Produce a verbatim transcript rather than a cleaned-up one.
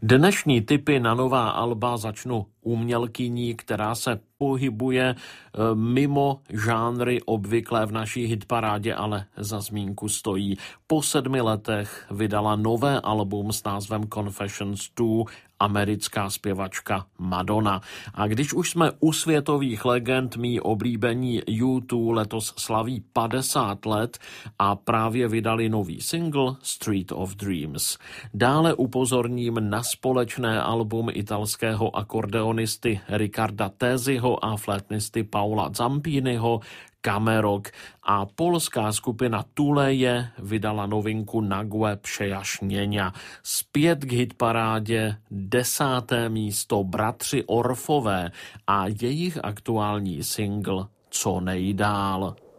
Dnešní tipy na nová alba začnu umělkyní, která se pohybuje mimo žánry obvyklé v naší hitparádě, ale za zmínku stojí. Po sedmi letech vydala nové album s názvem Confessions dva, americká zpěvačka Madonna. A když už jsme u světových legend, mý oblíbení U dva letos slaví padesát let a právě vydali nový single Street of Dreams. Dále upozorním na společné album italského akordeonisty Riccarda Téziho a flétnisty Paula Zampiniho Kamerok, a polská skupina Tuleje vydala novinku Nagłe przejaśnienia. Zpět k hitparádě desáté místo Bratři Orfové a jejich aktuální single Co nejdál.